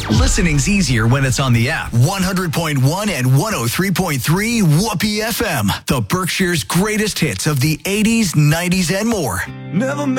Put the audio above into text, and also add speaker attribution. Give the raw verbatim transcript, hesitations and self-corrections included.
Speaker 1: Listening's easier when it's on the app. one hundred point one and one oh three point three Whoopee F M. The Berkshire's greatest hits of the eighties, nineties, and more.
Speaker 2: Never